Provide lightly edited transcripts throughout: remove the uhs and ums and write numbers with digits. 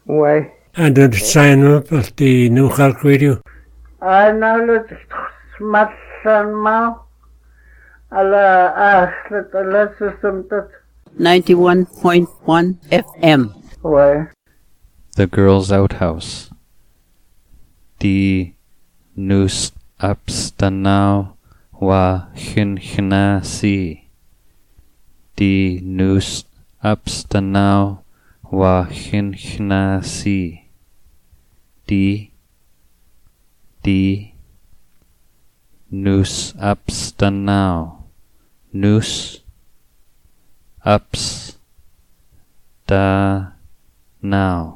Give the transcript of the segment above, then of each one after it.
Ouais. And the sign up of the New Halk Radio. I know that smatsan mau. Ala ahlet ala susumtat. 91.1 FM. Ouais. The Girls Outhouse. Die Nus Abstanau wa Hinchnasi. Die Nus Abstanau wa Hinchnasi. Die Nus Abstanau. Nus Ups da now.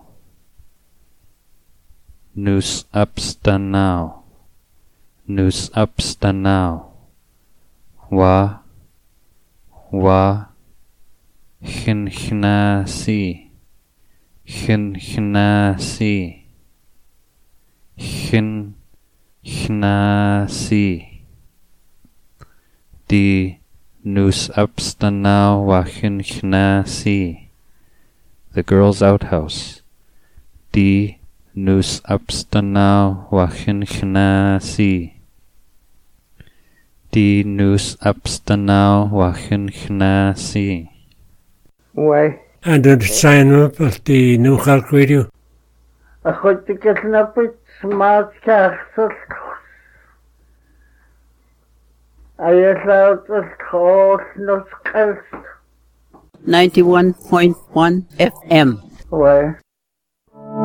Nus Abstanau. Nus Abstanau. Wa Hinchnasi. Hinchnasi. Hinchnasi. Die Nus Abstanau wa Hinchnasi. The Girls Outhouse. Die Nus Abstanau wa Hinchnasi. Die Nus Abstanau wa Hinchnasi. Ouais. And the sign up of the New Halk Radio. A goed ik het napit smart kachsel. I thought it called no skills. 91.1 FM. Ouais.